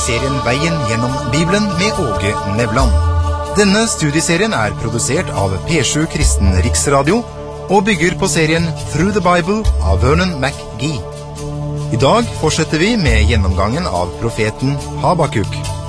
serien Veien gjennom Bibelen med Åge Nevland. Denne studieserien er produsert av P7 Kristen Riksradio og bygger på serien Through the Bible av Vernon McGee. I dag fortsetter vi med gjennomgangen av profeten Habakuk.